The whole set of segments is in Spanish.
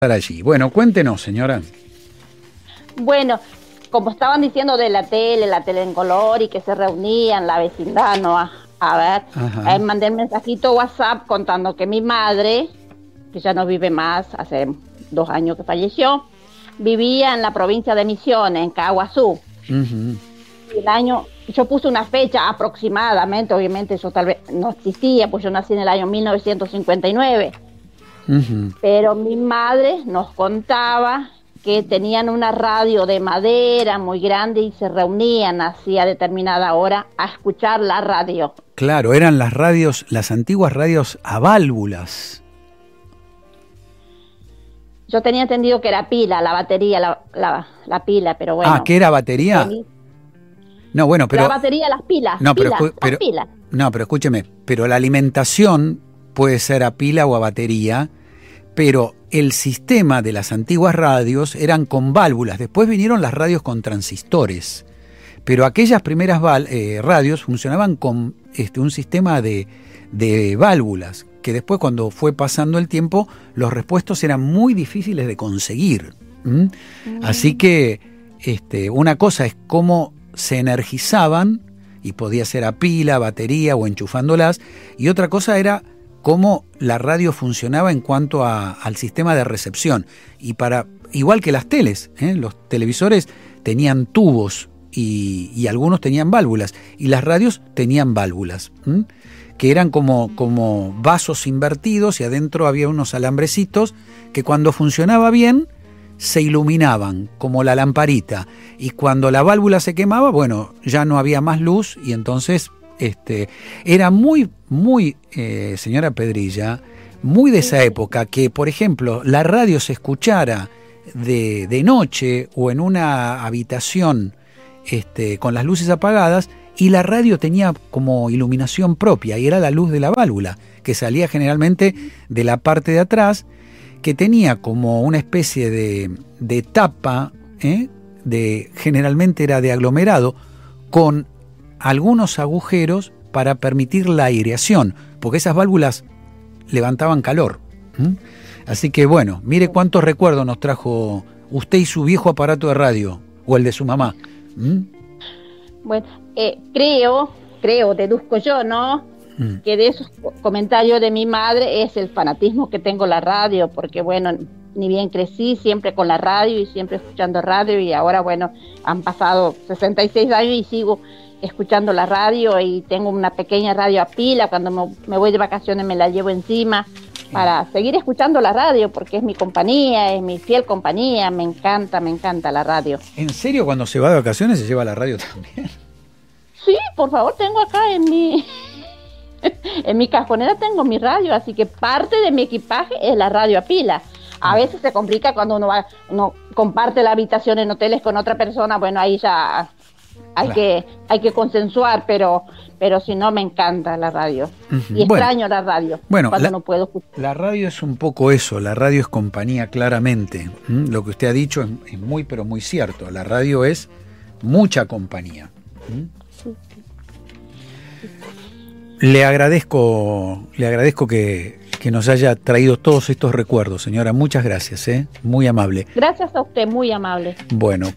allí. Bueno, cuéntenos, señora. Bueno, como estaban diciendo de la tele en color y que se reunían la vecindad, ¿no? A ver, mandé un mensajito WhatsApp contando que mi madre, que ya no vive más, hace 2 años que falleció, vivía en la provincia de Misiones, en Caguazú. Yo puse una fecha aproximadamente, obviamente eso tal vez no existía, pues yo nací en el año 1959. Pero mi madre nos contaba que tenían una radio de madera muy grande y se reunían así a determinada hora a escuchar la radio. Claro, eran las radios, las antiguas radios a válvulas. Yo tenía entendido que era pila, la batería, la pila, pero bueno. Ah, ¿qué era batería? No, bueno, pero... La batería, las pilas, no, las pilas. No, pero escúcheme, pero la alimentación puede ser a pila o a batería, pero el sistema de las antiguas radios eran con válvulas. Después vinieron las radios con transistores, pero aquellas primeras radios funcionaban con un sistema de válvulas, que después, cuando fue pasando el tiempo, los repuestos eran muy difíciles de conseguir. Así que una cosa es cómo se energizaban, y podía ser a pila, batería o enchufándolas, y otra cosa era cómo la radio funcionaba en cuanto al sistema de recepción. Y igual que las teles, los televisores tenían tubos y algunos tenían válvulas, y las radios tenían válvulas, que eran como vasos invertidos, y adentro había unos alambrecitos que cuando funcionaba bien se iluminaban como la lamparita, y cuando la válvula se quemaba, bueno, ya no había más luz, y entonces era muy, señora Pedrilla, muy de esa época, que por ejemplo la radio se escuchara de noche o en una habitación con las luces apagadas, y la radio tenía como iluminación propia, y era la luz de la válvula, que salía generalmente de la parte de atrás, que tenía como una especie de tapa, generalmente era de aglomerado, con algunos agujeros para permitir la aireación, porque esas válvulas levantaban calor. Así que bueno, mire cuántos recuerdos nos trajo usted y su viejo aparato de radio, o el de su mamá. Bueno, creo, deduzco yo, ¿no? Que de esos comentarios de mi madre es el fanatismo que tengo la radio, porque bueno, ni bien crecí siempre con la radio y siempre escuchando radio, y ahora bueno, han pasado 66 años y sigo escuchando la radio, y tengo una pequeña radio a pila. Cuando me voy de vacaciones me la llevo encima para seguir escuchando la radio, porque es mi compañía, es mi fiel compañía. Me encanta la radio. ¿En serio, cuando se va de vacaciones se lleva la radio también? Sí, por favor, tengo acá en mi cajonera tengo mi radio, así que parte de mi equipaje es la radio a pila. A veces se complica cuando uno comparte la habitación en hoteles con otra persona. Bueno, ahí ya hay que consensuar, pero si no, me encanta la radio. Y extraño la radio cuando no puedo escuchar. La radio es un poco eso, la radio es compañía, claramente. Lo que usted ha dicho es muy, pero muy cierto. La radio es mucha compañía. Sí. Le agradezco que nos haya traído todos estos recuerdos, señora. Muchas gracias, muy amable. Gracias a usted, muy amable. Bueno,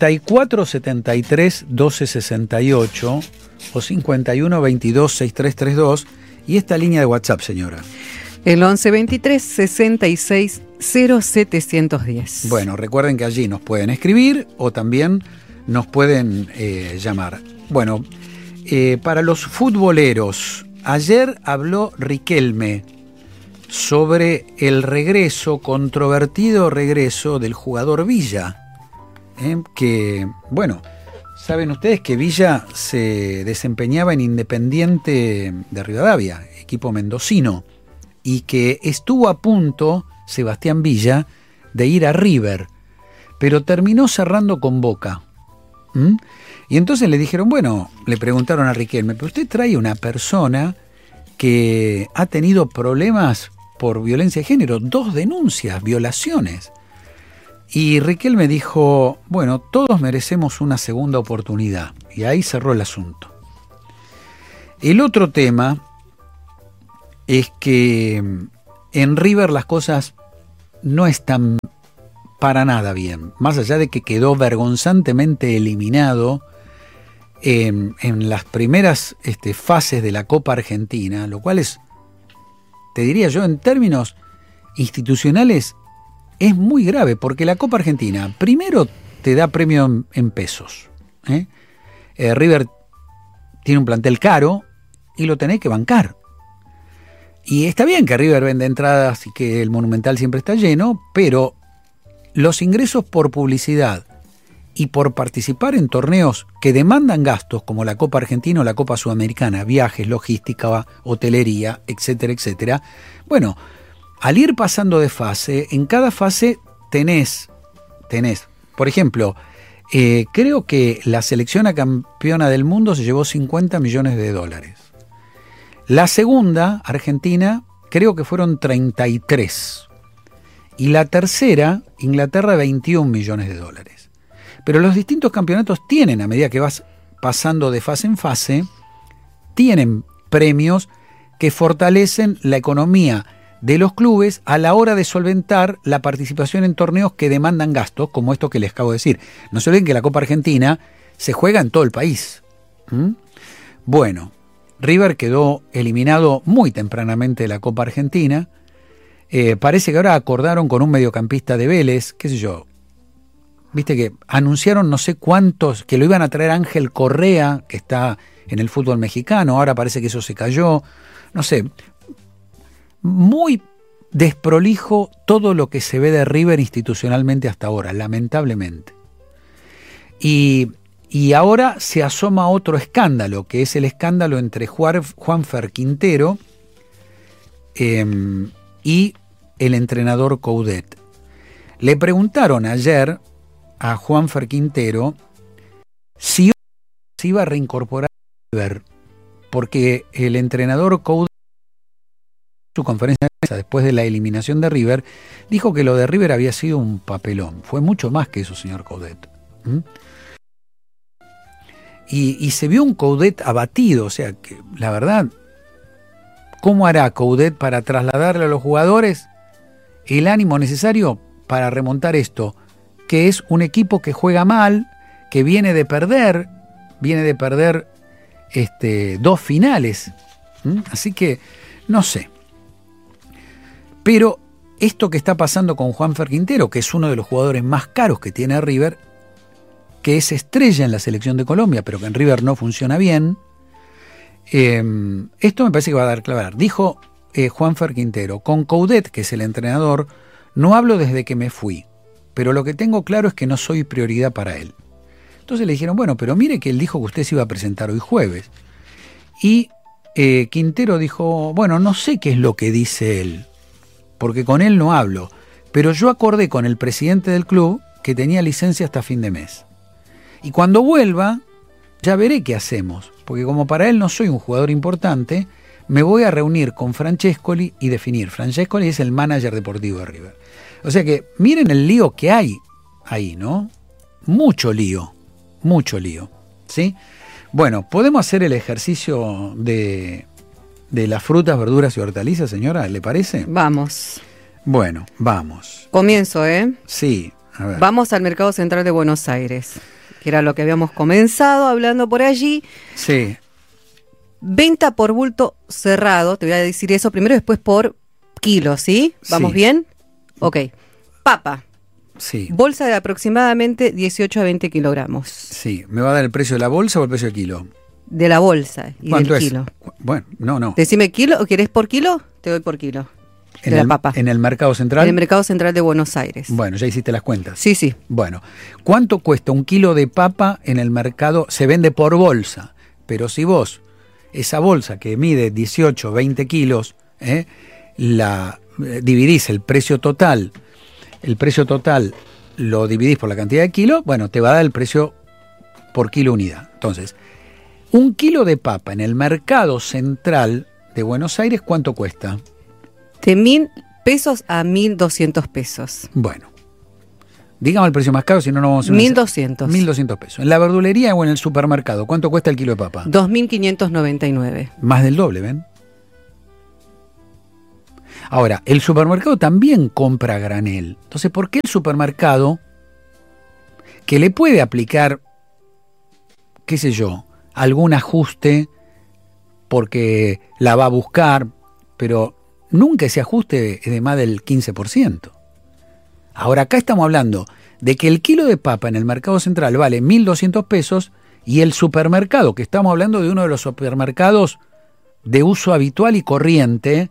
4473 1268 o 51 22 6332, y esta línea de WhatsApp, señora. El 1123 66 0710. Bueno, recuerden que allí nos pueden escribir o también nos pueden llamar. Bueno, para los futboleros, ayer habló Riquelme sobre el controvertido regreso del jugador Villa, que, bueno, saben ustedes que Villa se desempeñaba en Independiente de Rivadavia, equipo mendocino, y que estuvo a punto, Sebastián Villa, de ir a River, pero terminó cerrando con Boca. Y entonces le dijeron, bueno, le preguntaron a Riquelme, pero usted trae una persona que ha tenido problemas por violencia de género, 2 denuncias, violaciones. Y Riquelme dijo, bueno, todos merecemos una segunda oportunidad. Y ahí cerró el asunto. El otro tema es que en River las cosas no están para nada bien, más allá de que quedó vergonzantemente eliminado en las primeras fases de la Copa Argentina, lo cual es, te diría yo, en términos institucionales, es muy grave, porque la Copa Argentina primero te da premio en pesos. River tiene un plantel caro y lo tenés que bancar. Y está bien que River vende entradas y que el Monumental siempre está lleno, pero los ingresos por publicidad y por participar en torneos que demandan gastos como la Copa Argentina o la Copa Sudamericana, viajes, logística, hotelería, etcétera, etcétera. Bueno, al ir pasando de fase, en cada fase tenés, por ejemplo, creo que la selección a campeona del mundo se llevó $50 millones. La segunda, Argentina, creo que fueron 33. Y la tercera, Inglaterra, $21 millones. Pero los distintos campeonatos tienen, a medida que vas pasando de fase en fase, tienen premios que fortalecen la economía de los clubes a la hora de solventar la participación en torneos que demandan gastos, como esto que les acabo de decir. No se olviden que la Copa Argentina se juega en todo el país. Bueno, River quedó eliminado muy tempranamente de la Copa Argentina. Parece que ahora acordaron con un mediocampista de Vélez, qué sé yo. Viste que anunciaron no sé cuántos, que lo iban a traer Ángel Correa, que está en el fútbol mexicano, ahora parece que eso se cayó. No sé, muy desprolijo todo lo que se ve de River institucionalmente hasta ahora, lamentablemente. Y ahora se asoma otro escándalo, que es el escándalo entre Juanfer Quintero y el entrenador Coudet. Le preguntaron ayer a Juanfer Quintero si se iba a reincorporar a River, porque el entrenador Coudet, en su conferencia de prensa después de la eliminación de River, dijo que lo de River había sido un papelón. Fue mucho más que eso, señor Coudet. Y se vio un Coudet abatido, o sea, que la verdad, ¿cómo hará Coudet para trasladarle a los jugadores el ánimo necesario para remontar esto? Que es un equipo que juega mal, que viene de perder 2 finales. Así que, no sé. Pero esto que está pasando con Juanfer Quintero, que es uno de los jugadores más caros que tiene River, que es estrella en la selección de Colombia, pero que en River no funciona bien, esto me parece que va a dar clavar. Dijo Juanfer Quintero: con Coudet, que es el entrenador, no hablo desde que me fui, pero lo que tengo claro es que no soy prioridad para él. Entonces le dijeron, bueno, pero mire que él dijo que usted se iba a presentar hoy jueves. Y Quintero dijo, bueno, no sé qué es lo que dice él, porque con él no hablo, pero yo acordé con el presidente del club que tenía licencia hasta fin de mes. Y cuando vuelva, ya veré qué hacemos, porque como para él no soy un jugador importante, me voy a reunir con Francescoli y definir. Francescoli es el manager deportivo de River. O sea que miren el lío que hay ahí, ¿no? Mucho lío, ¿sí? Bueno, ¿podemos hacer el ejercicio de las frutas, verduras y hortalizas, señora? ¿Le parece? Vamos. Bueno, vamos. Comienzo, ¿eh? Sí, a ver. Vamos al Mercado Central de Buenos Aires, que era lo que habíamos comenzado hablando por allí. Sí. Venta por bulto cerrado, te voy a decir eso primero, después por kilo, ¿sí? ¿Vamos Sí. bien? Ok. Papa. Sí. Bolsa de aproximadamente 18 a 20 kilogramos. Sí. ¿Me va a dar el precio de la bolsa o el precio del kilo? De la bolsa y ¿Cuánto del es? kilo. Bueno, no. Decime kilo, ¿o querés por kilo? Te doy por kilo. De la papa. ¿En el mercado central? En el Mercado Central de Buenos Aires. Bueno, ya hiciste las cuentas. Sí, sí. Bueno, ¿cuánto cuesta un kilo de papa en el mercado? Se vende por bolsa, pero si vos, esa bolsa que mide 18, 20 kilos, la dividís el precio total lo dividís por la cantidad de kilos, bueno, te va a dar el precio por kilo unidad. Entonces, un kilo de papa en el mercado central de Buenos Aires, ¿cuánto cuesta? De 1.000 pesos a 1.200 pesos. Bueno, dígame el precio más caro, si no, no vamos a... 1.200. 1.200 pesos. En la verdulería o en el supermercado, ¿cuánto cuesta el kilo de papa? 2.599. Más del doble, ¿ven? Ahora, el supermercado también compra granel. Entonces, ¿por qué el supermercado, que le puede aplicar, qué sé yo, algún ajuste porque la va a buscar, pero nunca ese ajuste es de más del 15%? Ahora, acá estamos hablando de que el kilo de papa en el mercado central vale 1.200 pesos y el supermercado, que estamos hablando de uno de los supermercados de uso habitual y corriente,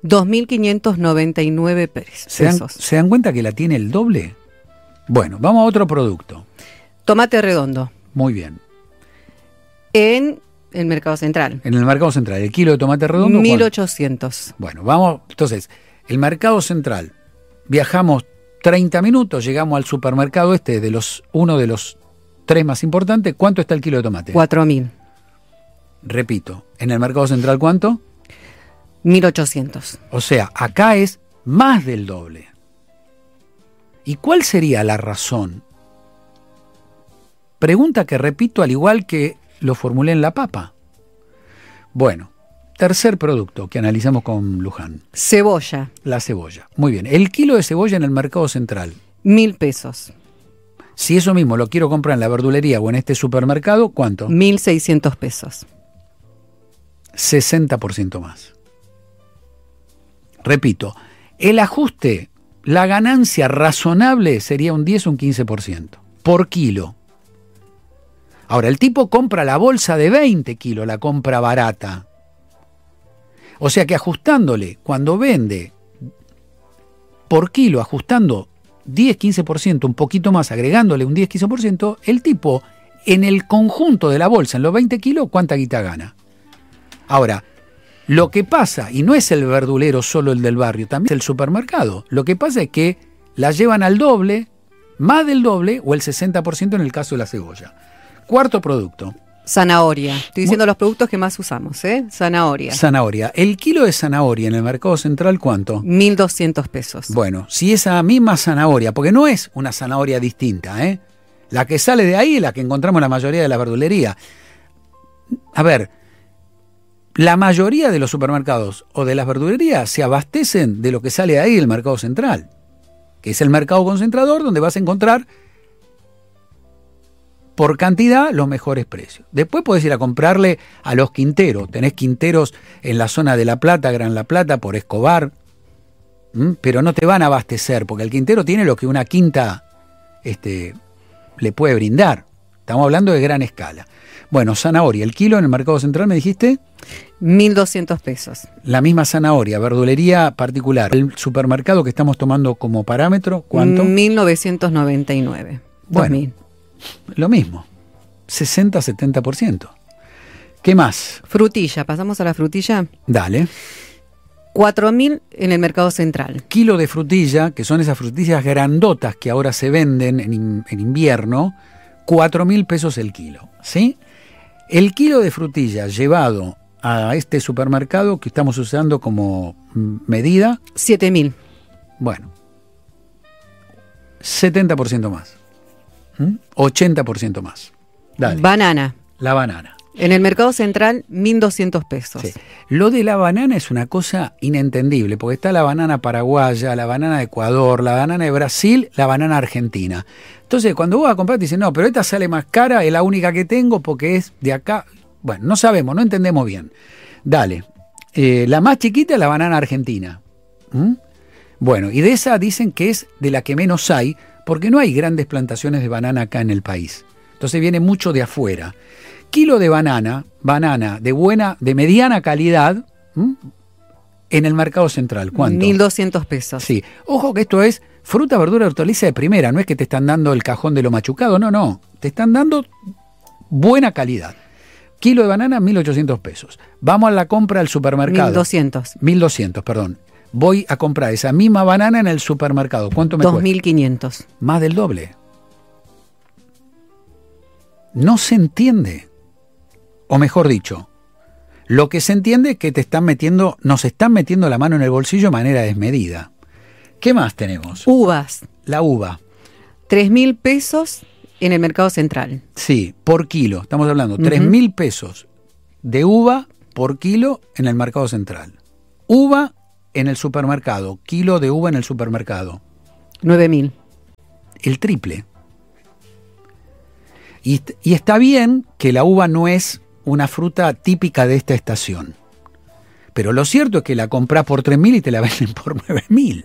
2.599 pesos. ¿Se dan cuenta que la tiene el doble? Bueno, vamos a otro producto. Tomate redondo. Muy bien. En el mercado central. En el mercado central, el kilo de tomate redondo, 1.800. Bueno, vamos, entonces, el mercado central, viajamos 30 minutos, llegamos al supermercado uno de los 3 más importantes. ¿Cuánto está el kilo de tomate? 4.000. Repito, en el mercado central, ¿cuánto? 1.800. O sea, acá es más del doble. ¿Y cuál sería la razón? Pregunta que repito al igual que lo formulé en la papa. Bueno, tercer producto que analizamos con Luján. Cebolla. La cebolla. Muy bien. El kilo de cebolla en el mercado central. 1.000 pesos. Si eso mismo lo quiero comprar en la verdulería o en este supermercado, ¿cuánto? 1.600 pesos. 60% más. Repito, el ajuste, la ganancia razonable sería un 10 o un 15% por kilo. Ahora, el tipo compra la bolsa de 20 kilos, la compra barata. O sea que ajustándole, cuando vende por kilo, ajustando 10-15%, un poquito más, agregándole un 10-15%, el tipo en el conjunto de la bolsa, en los 20 kilos, ¿cuánta guita gana? Ahora, lo que pasa, y no es el verdulero solo el del barrio, también es el supermercado. Lo que pasa es que la llevan al doble, más del doble, o el 60% en el caso de la cebolla. Cuarto producto. Zanahoria. Estoy diciendo los productos que más usamos, ¿eh? Zanahoria. Zanahoria. El kilo de zanahoria en el mercado central, ¿cuánto? 1.200 pesos. Bueno, si esa misma zanahoria, porque no es una zanahoria distinta, ¿eh? La que sale de ahí es la que encontramos en la mayoría de la verdulería. A ver, la mayoría de los supermercados o de las verdulerías se abastecen de lo que sale de ahí del mercado central, que es el mercado concentrador donde vas a encontrar por cantidad los mejores precios. Después podés ir a comprarle a los quinteros. Tenés quinteros en la zona de La Plata, Gran La Plata, por Escobar, pero no te van a abastecer, porque el quintero tiene lo que una quinta le puede brindar. Estamos hablando de gran escala. Bueno, zanahoria, el kilo en el mercado central, ¿me dijiste? 1.200 pesos. La misma zanahoria, verdulería particular. El supermercado que estamos tomando como parámetro, ¿cuánto? 1.999. Bueno, 2.000. Lo mismo, 60-70%. ¿Qué más? Frutilla, pasamos a la frutilla. Dale. 4.000 en el mercado central. Kilo de frutilla, que son esas frutillas grandotas que ahora se venden en invierno, 4.000 pesos el kilo, ¿sí? El kilo de frutilla llevado a este supermercado que estamos usando como medida, 7.000. bueno, 70% más, 80% más. Dale. Banana. La banana. En el mercado central, 1.200 pesos. Sí. Lo de la banana es una cosa inentendible, porque está la banana paraguaya, la banana de Ecuador, la banana de Brasil, la banana argentina. Entonces, cuando vos vas a comprar, te dicen, no, pero esta sale más cara, es la única que tengo porque es de acá. Bueno, no sabemos, no entendemos bien. Dale. La más chiquita es la banana argentina. Bueno, y de esa dicen que es de la que menos hay, porque no hay grandes plantaciones de banana acá en el país. Entonces viene mucho de afuera. Kilo de banana de mediana calidad, en el mercado central, ¿cuánto? 1.200 pesos. Sí. Ojo que esto es fruta, verdura, hortaliza de primera, no es que te están dando el cajón de lo machucado, no. Te están dando buena calidad. Kilo de banana, 1.800 pesos. Vamos a la compra al supermercado. 1.200. 1.200, perdón. Voy a comprar esa misma banana en el supermercado. ¿Cuánto me cuesta? 2.500. Más del doble. No se entiende. O mejor dicho, lo que se entiende es que nos están metiendo la mano en el bolsillo de manera desmedida. ¿Qué más tenemos? Uvas. La uva. 3.000 pesos en el mercado central. Sí, por kilo. Estamos hablando, 3.000 pesos de uva por kilo en el mercado central. Uva en el supermercado? Kilo de uva en el supermercado. 9.000. El triple. Y está bien que la uva no es una fruta típica de esta estación. Pero lo cierto es que la comprás por 3.000 y te la venden por 9.000.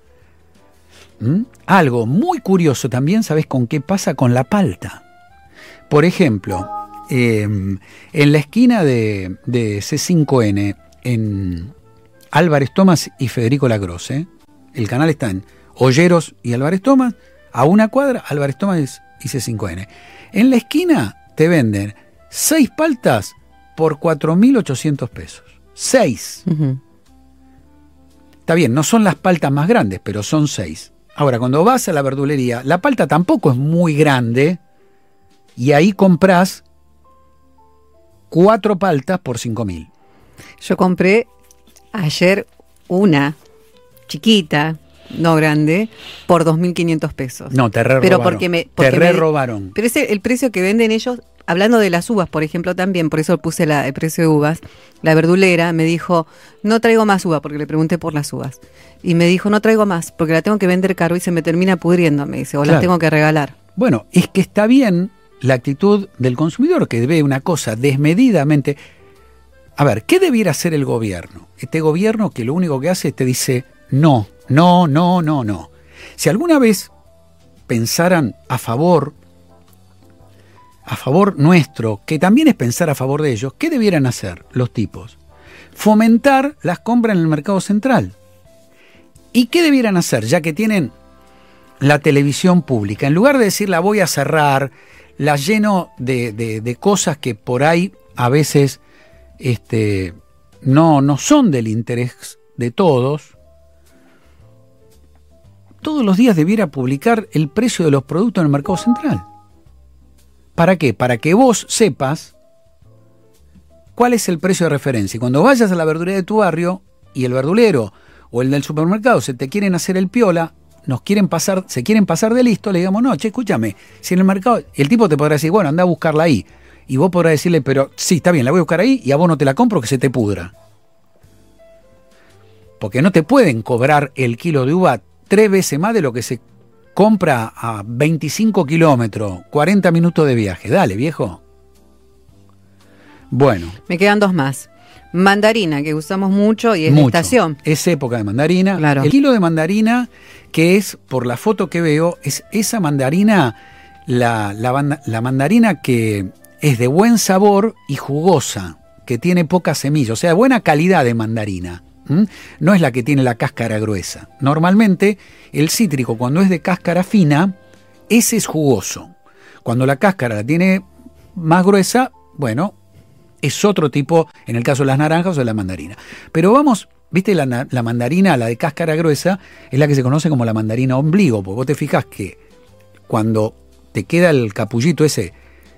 Algo muy curioso también, ¿sabés con qué pasa con la palta? Por ejemplo, en la esquina de C5N, en Álvarez Thomas y Federico Lacroze, el canal está en Olleros y Álvarez Thomas, a una cuadra, Álvarez Thomas y C5N. En la esquina te venden 6 paltas por 4.800 pesos. 6. Uh-huh. Está bien, no son las paltas más grandes, pero son 6. Ahora, cuando vas a la verdulería, la palta tampoco es muy grande y ahí comprás 4 paltas por 5.000. Yo compré ayer una chiquita, no grande, por 2.500 pesos. No, te re-robaron. Pero porque te robaron. Pero es el precio que venden ellos, hablando de las uvas, por ejemplo, también, por eso puse el precio de uvas. La verdulera me dijo, no traigo más uva, porque le pregunté por las uvas. Y me dijo, no traigo más, porque la tengo que vender caro y se me termina pudriendo, me dice, o Claro. las tengo que regalar. Bueno, es que está bien la actitud del consumidor que ve una cosa desmedidamente. A ver, ¿qué debiera hacer el gobierno? Este gobierno que lo único que hace es te dice no, no, no, no, no. Si alguna vez pensaran a favor nuestro, que también es pensar a favor de ellos, ¿qué debieran hacer los tipos? Fomentar las compras en el mercado central. ¿Y qué debieran hacer? Ya que tienen la televisión pública, en lugar de decir la voy a cerrar, la lleno de cosas que por ahí a veces no son del interés de todos los días debiera publicar el precio de los productos en el mercado central. ¿Para qué? Para que vos sepas cuál es el precio de referencia. Y cuando vayas a la verdulería de tu barrio y el verdulero o el del supermercado se te quieren hacer el piola, se quieren pasar de listo, le digamos, no, che, escúchame, si en el mercado, el tipo te podrá decir, bueno, anda a buscarla ahí. Y vos podrás decirle, pero sí, está bien, la voy a buscar ahí y a vos no te la compro que se te pudra. Porque no te pueden cobrar el kilo de uva 3 veces más de lo que se compra a 25 kilómetros, 40 minutos de viaje. Dale, viejo. Bueno. Me quedan 2 más. Mandarina, que usamos mucho y es de estación. Es época de mandarina. Claro. El kilo de mandarina, que es, por la foto que veo, es esa mandarina, la mandarina que es de buen sabor y jugosa, que tiene poca semilla, o sea, buena calidad de mandarina. No es la que tiene la cáscara gruesa. Normalmente, el cítrico, cuando es de cáscara fina, ese es jugoso. Cuando la cáscara la tiene más gruesa, bueno, es otro tipo, en el caso de las naranjas o de la mandarina. Pero vamos, viste, la mandarina, la de cáscara gruesa, es la que se conoce como la mandarina ombligo, porque vos te fijas que cuando te queda el capullito ese,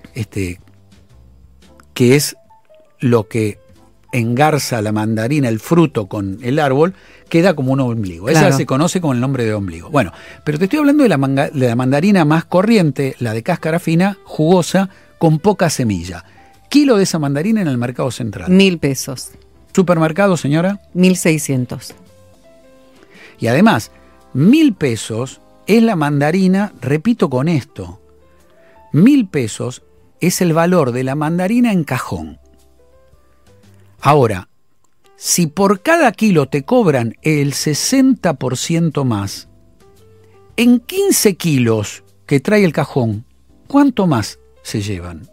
que es lo que engarza la mandarina, el fruto con el árbol, queda como un ombligo. Esa Claro. se conoce con el nombre de ombligo. Bueno, pero te estoy hablando de la mandarina más corriente, la de cáscara fina, jugosa, con poca semilla. Kilo de esa mandarina en el mercado central. 1.000 pesos. Supermercado, señora. 1.600. Y además, 1.000 pesos es la mandarina, repito con esto, 1.000 pesos es el valor de la mandarina en cajón. Ahora, si por cada kilo te cobran el 60% más, en 15 kilos que trae el cajón, ¿cuánto más se llevan?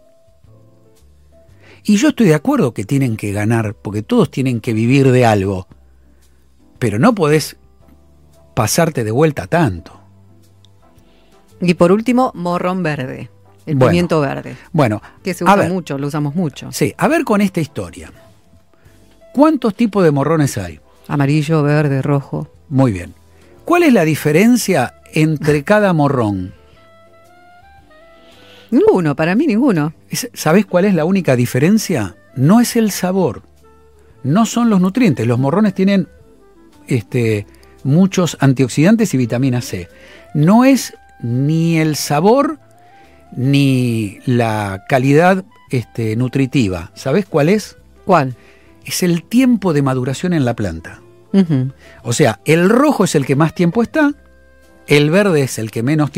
Y yo estoy de acuerdo que tienen que ganar, porque todos tienen que vivir de algo, pero no podés pasarte de vuelta tanto. Y por último, morrón verde. El Bueno. pimiento verde. Bueno, Que se a usa ver. mucho, lo usamos mucho. Sí, a ver con esta historia. ¿Cuántos tipos de morrones hay? Amarillo, verde, rojo. Muy bien. ¿Cuál es la diferencia entre cada morrón? Ninguno, para mí ninguno. ¿Sabés cuál es la única diferencia? No es el sabor, no son los nutrientes. Los morrones tienen muchos antioxidantes y vitamina C. No es ni el sabor ni la calidad nutritiva. ¿Sabés cuál es? ¿Cuál? Es el tiempo de maduración en la planta. Ujú. O sea, el rojo es el que más tiempo está, el verde es el que menos tiempo